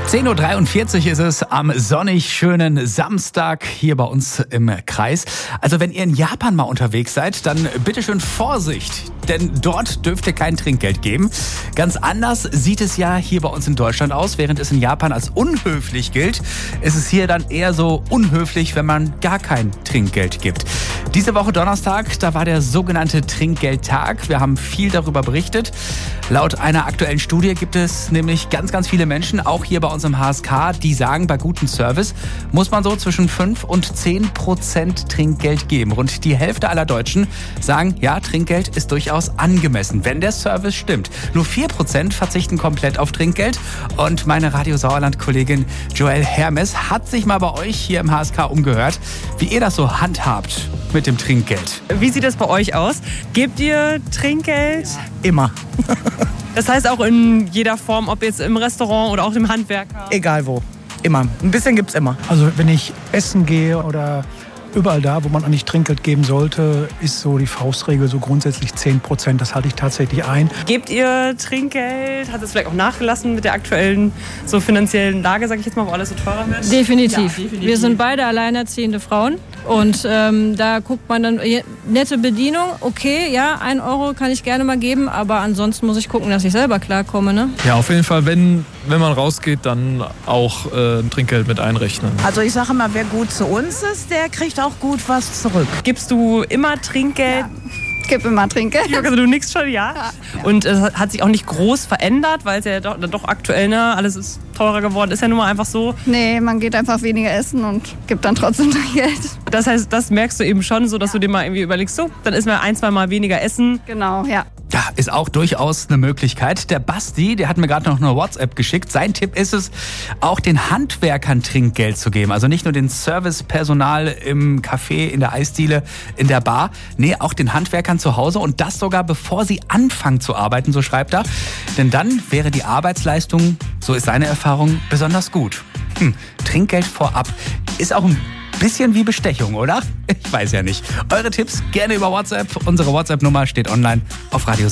10.43 Uhr ist es am sonnig schönen Samstag hier bei uns im Kreis. Also wenn ihr in Japan mal unterwegs seid, dann bitte schön Vorsicht, denn dort dürft ihr kein Trinkgeld geben. Ganz anders sieht es ja hier bei uns in Deutschland aus. Während es in Japan als unhöflich gilt, ist es hier dann eher so unhöflich, wenn man gar kein Trinkgeld gibt. Diese Woche Donnerstag, da war der sogenannte Trinkgeldtag. Wir haben viel darüber berichtet. Laut einer aktuellen Studie gibt es nämlich ganz, ganz viele Menschen, auch hier bei uns im HSK, die sagen, bei gutem Service muss man so zwischen 5 und 10% Trinkgeld geben. Rund die Hälfte aller Deutschen sagen, ja, Trinkgeld ist durchaus angemessen, wenn der Service stimmt. Nur 4% verzichten komplett auf Trinkgeld. Und meine Radio Sauerland-Kollegin Joelle Hermes hat sich mal bei euch hier im HSK umgehört, wie ihr das so handhabt mit dem Trinkgeld. Wie sieht das bei euch aus? Gebt ihr Trinkgeld? Immer. Das heißt auch in jeder Form, ob jetzt im Restaurant oder auch im Handwerker? Egal wo. Immer. Ein bisschen gibt's immer. Also wenn ich essen gehe oder überall da, wo man eigentlich Trinkgeld geben sollte, ist so die Faustregel so grundsätzlich 10%. Das halte ich tatsächlich ein. Gebt ihr Trinkgeld? Hat es vielleicht auch nachgelassen mit der aktuellen so finanziellen Lage, sage ich jetzt mal, wo alles so teurer wird? Definitiv. Ja, definitiv. Wir sind beide alleinerziehende Frauen. Und da guckt man dann, nette Bedienung, okay, ja, 1 Euro kann ich gerne mal geben, aber ansonsten muss ich gucken, dass ich selber klarkomme, ne? Ja, auf jeden Fall, wenn man rausgeht, dann auch ein Trinkgeld mit einrechnen. Also ich sage immer, wer gut zu uns ist, der kriegt auch gut was zurück. Gibst du immer Trinkgeld? Ja. Gib immer Trinkgeld. Also du nix schon, ja? Ja. Und es hat sich auch nicht groß verändert, weil es ja doch aktuell, ne, alles ist teurer geworden. Ist ja nun mal einfach so. Nee, man geht einfach weniger essen und gibt dann trotzdem Trinkgeld. Das heißt, das merkst du eben schon so, dass du dir mal irgendwie überlegst, so, dann ist mal 1-2 Mal weniger essen. Genau, ja. Ja, ist auch durchaus eine Möglichkeit. Der Basti, der hat mir gerade noch eine WhatsApp geschickt. Sein Tipp ist es, auch den Handwerkern Trinkgeld zu geben. Also nicht nur den Servicepersonal im Café, in der Eisdiele, in der Bar. Nee, auch den Handwerkern zu Hause und das sogar bevor sie anfangen zu arbeiten, so schreibt er. Denn dann wäre die Arbeitsleistung, so ist seine Erfahrung, besonders gut. Trinkgeld vorab ist auch ein bisschen wie Bestechung, oder? Ich weiß ja nicht. Eure Tipps gerne über WhatsApp. Unsere WhatsApp-Nummer steht online auf Radio